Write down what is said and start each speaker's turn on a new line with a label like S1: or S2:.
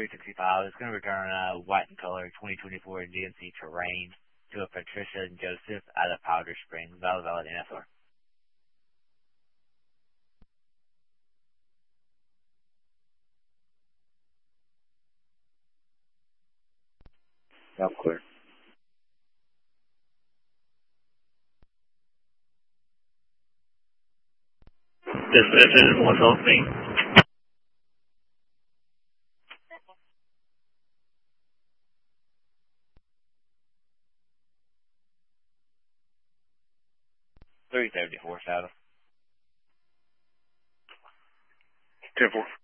S1: 365. It's going to return white in color 2024 GMC Terrain to a Patricia and Joseph out of Powder Springs. Valid NSR.
S2: Now clear.
S3: This is what's opening.
S1: $374 South.
S2: 10-4.